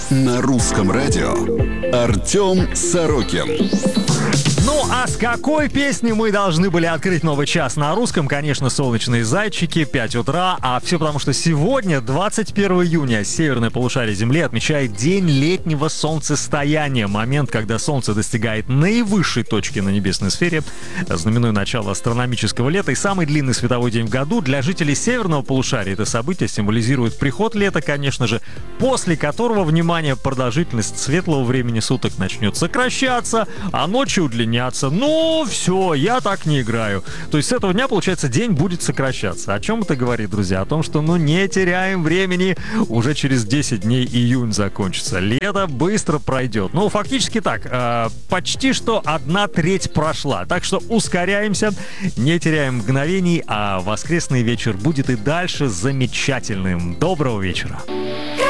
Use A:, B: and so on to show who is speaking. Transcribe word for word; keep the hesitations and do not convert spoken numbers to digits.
A: На русском радио Артем Сорокин.
B: Ну, а с какой песни мы должны были открыть новый час на русском? Конечно, «Солнечные зайчики», пять утра. А все потому, что сегодня, двадцать первого июня, северное полушарие Земли отмечает День летнего солнцестояния. Момент, когда Солнце достигает наивысшей точки на небесной сфере. Знаменует начало астрономического лета и самый длинный световой день в году. Для жителей северного полушария это событие символизирует приход лета, конечно же, после которого, внимание, продолжительность светлого времени суток начнет сокращаться, а ночи удлиняться. Ну, все, я так не играю. То есть с этого дня, получается, день будет сокращаться. О чем это говорит, друзья? О том, что, ну, не теряем времени. Уже через десять дней июнь закончится. Лето быстро пройдет. Ну, фактически так. Э, почти что одна треть прошла. Так что ускоряемся, не теряем мгновений, а воскресный вечер будет и дальше замечательным. Доброго вечера.